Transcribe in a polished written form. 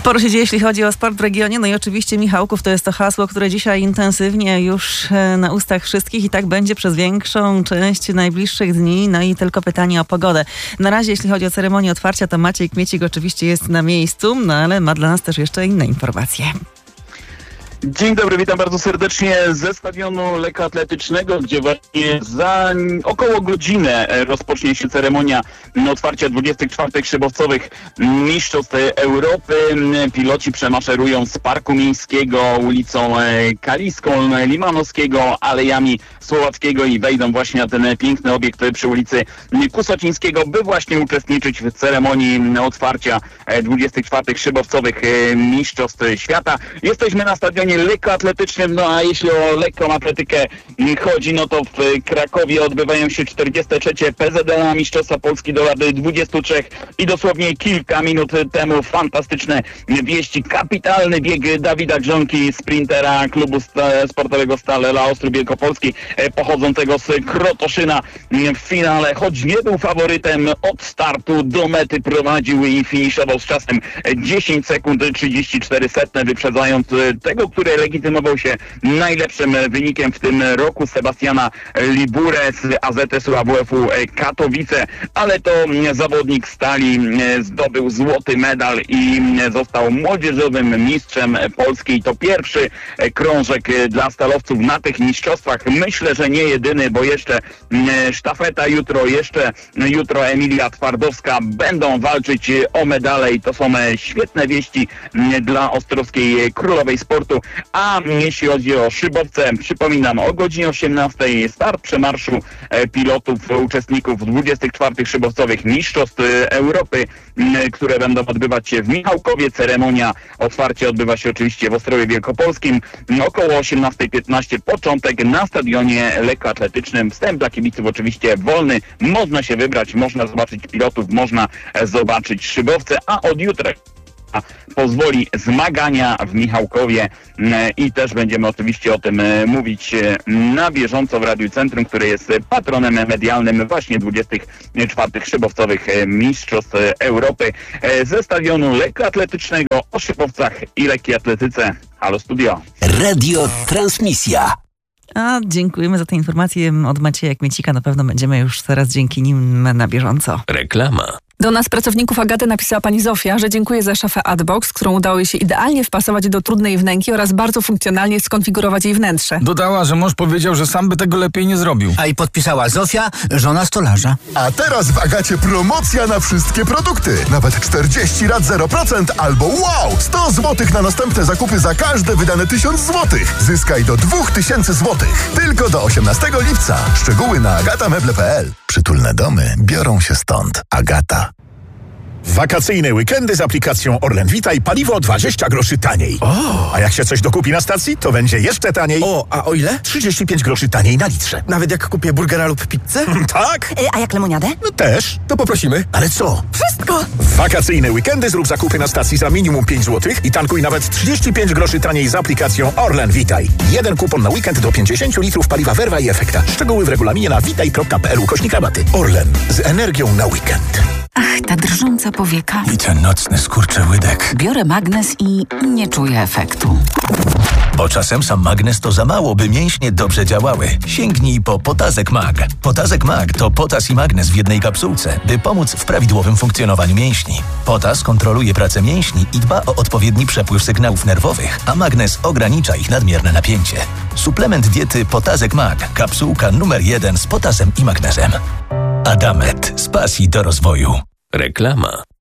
Sporo się dzieje, jeśli chodzi o sport w regionie. No i oczywiście Michałków to jest to hasło, które dzisiaj intensywnie już na ustach wszystkich i tak będzie przez większą część najbliższych dni. No i tylko pytanie o pogodę. Na razie, jeśli chodzi o ceremonię otwarcia, to Maciej Kmiecik oczywiście jest na miejscu, no ale ma dla nas też jeszcze inne informacje. Dzień dobry, witam bardzo serdecznie ze stadionu lekkoatletycznego, gdzie właśnie za około godzinę rozpocznie się ceremonia otwarcia 24. szybowcowych Mistrzostw Europy. Piloci przemaszerują z Parku Miejskiego, ulicą Kaliską, Limanowskiego, alejami Słowackiego i wejdą właśnie na ten piękny obiekt przy ulicy Kusocińskiego, by właśnie uczestniczyć w ceremonii otwarcia 24. szybowcowych Mistrzostw Świata. Jesteśmy na stadionie lekkoatletycznym, no a jeśli o lekką atletykę chodzi, no to w Krakowie odbywają się 43. PZL Mistrzostwa Polski do lat 23 i dosłownie kilka minut temu fantastyczne wieści. Kapitalny bieg Dawida Grzonki, sprintera klubu sportowego Staleła Ostrów Wielkopolski, pochodzącego z Krotoszyna w finale, choć nie był faworytem od startu do mety, prowadził i finiszował z czasem 10 sekund 34 setne, wyprzedzając tego, który legitymował się najlepszym wynikiem w tym roku, Sebastiana Liburę z AZS-u AWF-u Katowice, ale to zawodnik Stali zdobył złoty medal i został młodzieżowym mistrzem Polski. To pierwszy krążek dla stalowców na tych mistrzostwach. Myślę, że nie jedyny, bo jeszcze sztafeta jutro Emilia Twardowska będą walczyć o medale i to są świetne wieści dla Ostrowskiej Królowej Sportu. A jeśli chodzi o szybowce, przypominam, o godzinie 18 start przemarszu pilotów, uczestników 24. szybowcowych Mistrzostw Europy, które będą odbywać się w Michałkowie. Ceremonia otwarcia odbywa się oczywiście w Ostrowie Wielkopolskim. Około 18:15 początek na stadionie lekkoatletycznym. Wstęp dla kibiców oczywiście wolny. Można się wybrać, można zobaczyć pilotów, można zobaczyć szybowce, a od jutra pozwoli zmagania w Michałkowie i też będziemy oczywiście o tym mówić na bieżąco w Radiu Centrum, które jest patronem medialnym właśnie 24. szybowcowych Mistrzostw Europy. Ze stadionu lekkoatletycznego o szybowcach i lekkiej atletyce. Halo Studio. Radio Transmisja. A dziękujemy za te informacje od Macieja Kmiecika. Na pewno będziemy już teraz dzięki nim na bieżąco. Reklama. Do nas, pracowników Agaty, napisała pani Zofia, że dziękuję za szafę Adbox, którą udało jej się idealnie wpasować do trudnej wnęki oraz bardzo funkcjonalnie skonfigurować jej wnętrze. Dodała, że mąż powiedział, że sam by tego lepiej nie zrobił. A i podpisała Zofia, żona stolarza. A teraz w Agacie promocja na wszystkie produkty. Nawet 40 lat 0% albo wow! 100 zł na następne zakupy za każde wydane 1000 zł. Zyskaj do 2000 zł. Tylko do 18 lipca. Szczegóły na agatameble.pl. Przytulne domy biorą się stąd. Agata. Wakacyjne weekendy z aplikacją Orlen Vitaj paliwo 20 groszy taniej. A jak się coś dokupi na stacji, to będzie jeszcze taniej. A o ile? 35 groszy taniej na litrze. Nawet jak kupię burgera lub pizzę? Tak? A jak lemoniadę? No też. To poprosimy. Ale co? Wszystko! W wakacyjne weekendy zrób zakupy na stacji za minimum 5 zł i tankuj nawet 35 groszy taniej z aplikacją Orlen Vitaj. Jeden kupon na weekend do 50 litrów paliwa Verva i Efekta. Szczegóły w regulaminie na vitaj.pl/rabaty. Orlen. Z energią na weekend. Ach, ta drżąca powieka. I ten nocny skurczy łydek. Biorę magnes i nie czuję efektu. Bo czasem sam magnes to za mało, by mięśnie dobrze działały. Sięgnij po Potazek Mag. Potazek Mag to potas i magnes w jednej kapsułce, by pomóc w prawidłowym funkcjonowaniu mięśni. Potas kontroluje pracę mięśni i dba o odpowiedni przepływ sygnałów nerwowych, a magnes ogranicza ich nadmierne napięcie. Suplement diety Potazek Mag. Kapsułka numer 1 z potasem i magnezem. Adamet. Z pasji do rozwoju. Reklama.